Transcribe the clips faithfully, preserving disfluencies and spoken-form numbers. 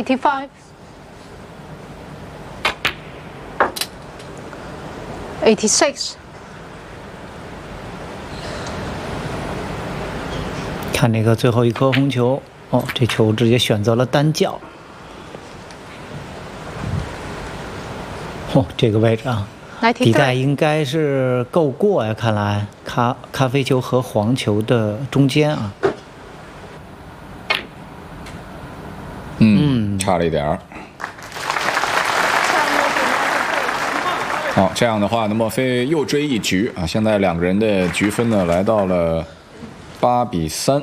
eighty-five, eighty-six。 看那个最后一颗红球，哦，这球直接选择了单脚。哦，这个位置啊，底盖应该是够过呀，看来咖咖啡球和黄球的中间啊。 嗯，差了一点儿。好，这样的话呢，墨菲又追一局啊！现在两个人的局分呢来到了八比三。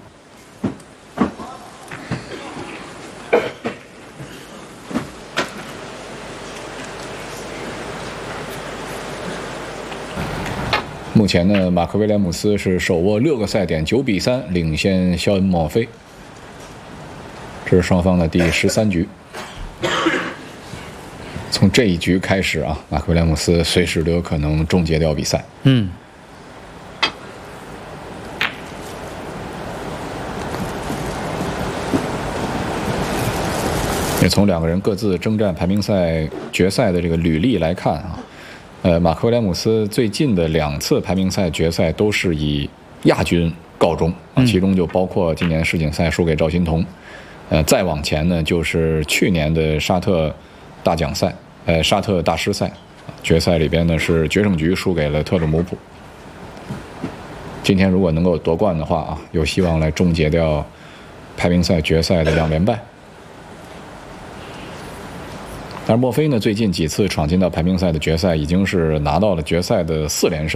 目前呢，马克威廉姆斯是手握六个赛点，九比三领先肖恩·墨菲。这是双方的第十三局。从这一局开始啊，马克威廉姆斯随时都有可能终结掉比赛。 嗯。 也从两个人各自征战排名赛决赛的这个履历来看啊，呃，马克威廉姆斯最近的两次排名赛决赛都是以亚军告终啊，其中就包括今年世锦赛输给赵心童，呃，再往前呢就是去年的沙特大奖赛。呃，沙特大师赛决赛里边呢是决胜局输给了特鲁姆普。今天如果能够夺冠的话啊，有希望来终结掉排名赛决赛的两连败。但是墨菲呢，最近几次闯进到排名赛的决赛，已经是拿到了决赛的四连胜。